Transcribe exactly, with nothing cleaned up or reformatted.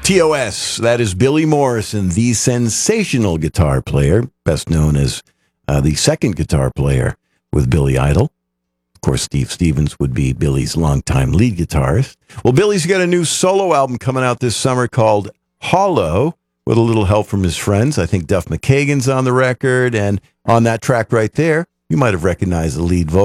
T O S, that is Billy Morrison, the sensational guitar player, best known as uh, the second guitar player with Billy Idol. Of course, Steve Stevens would be Billy's longtime lead guitarist. Well, Billy's got a new solo album coming out this summer called Hollow, with a little help from his friends. I think Duff McKagan's on the record, and on that track right there, you might have recognized the lead vocal.